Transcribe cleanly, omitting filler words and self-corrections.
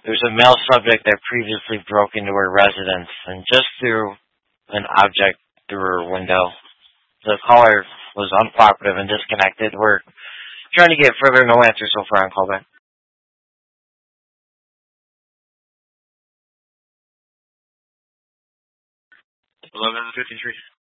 There's a male subject that previously broke into her residence and just threw an object through her window. The caller was uncooperative and disconnected. We're trying to get further no answer so far on callback. 11:53.